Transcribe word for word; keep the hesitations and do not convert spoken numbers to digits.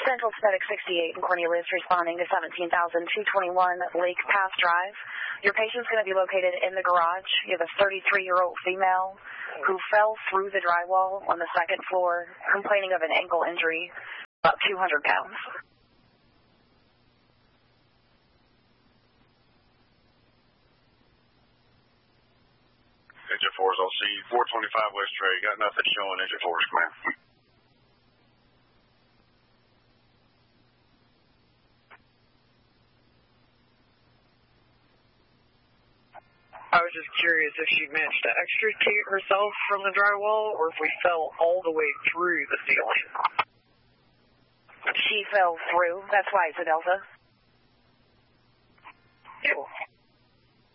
Central Medic sixty-eight and Cornelius responding to seventeen thousand two twenty-one Lake Pass Drive. Your patient's going to be located in the garage. You have a thirty-three-year-old female who fell through the drywall on the second floor, complaining of an ankle injury, about two hundred pounds. Engine fours, I'll see you. four twenty-five West Trey. Got nothing showing engine fours, man. I was just curious if she managed to extricate herself from the drywall or if we fell all the way through the ceiling. She fell through. That's why it's a Delta. Cool.